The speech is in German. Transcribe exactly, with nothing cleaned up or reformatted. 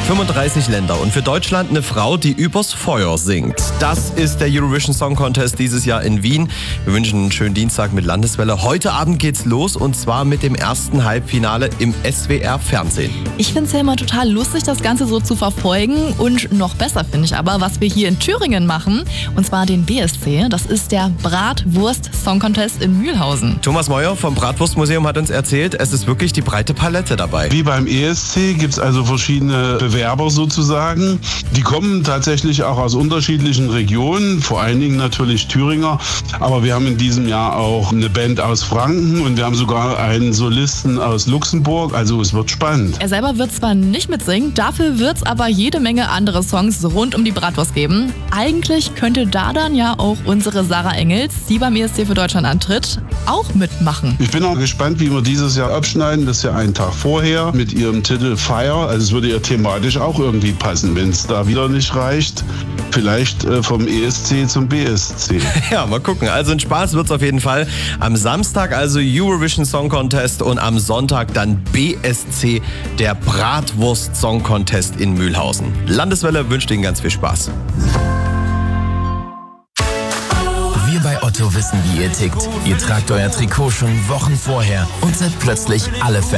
fünfunddreißig Länder und für Deutschland eine Frau, die übers Feuer singt. Das ist der Eurovision Song Contest dieses Jahr in Wien. Wir wünschen einen schönen Dienstag mit Landeswelle. Heute Abend geht's los und zwar mit dem ersten Halbfinale im S W R Fernsehen. Ich finde es ja immer total lustig, das Ganze so zu verfolgen. Und noch besser finde ich aber, was wir hier in Thüringen machen. Und zwar den B S C. Das ist der Bratwurst Song Contest in Mühlhausen. Thomas Meuer vom Bratwurstmuseum hat uns erzählt, es ist wirklich die breite Palette dabei. Wie beim E S C gibt es also verschiedene Bewerber sozusagen. Die kommen tatsächlich auch aus unterschiedlichen Regionen, vor allen Dingen natürlich Thüringer. Aber wir haben in diesem Jahr auch eine Band aus Franken und wir haben sogar einen Solisten aus Luxemburg. Also es wird spannend. Er selber wird zwar nicht mitsingen, dafür wird es aber jede Menge andere Songs rund um die Bratwurst geben. Eigentlich könnte da dann ja auch unsere Sarah Engels, die beim E S C für Deutschland antritt, auch mitmachen. Ich bin auch gespannt, wie wir dieses Jahr abschneiden. Das ist ja einen Tag vorher mit ihrem Titel Fire. Also es würde ja thematisch auch irgendwie passen, wenn es da wieder nicht reicht. Vielleicht äh, vom E S C zum B S C. Ja, mal gucken. Also ein Spaß wird's auf jeden Fall. Am Samstag also Eurovision Song Contest und am Sonntag dann B S C, der Bratwurst Song Contest in Mühlhausen. Landeswelle wünscht Ihnen ganz viel Spaß. Wir bei Otto wissen, wie ihr tickt. Ihr tragt euer Trikot schon Wochen vorher und seid plötzlich alle Fans